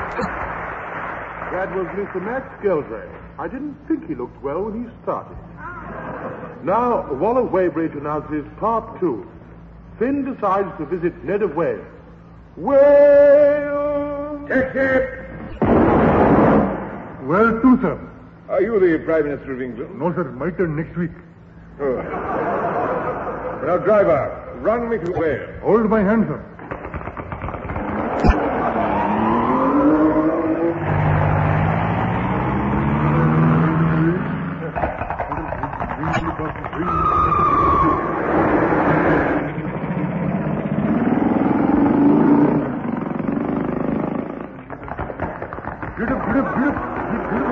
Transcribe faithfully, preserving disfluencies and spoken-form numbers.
That was Mister Max Geldray. I didn't think he looked well when he started. Now, Waller Weybridge announces part two. Finn decides to visit Ned of Wales. Wales! Taxi! Well, too, sir. Are you the Prime Minister of England? No, sir. My turn next week. Oh. Now, driver, run me to Wales. Hold my hand, sir.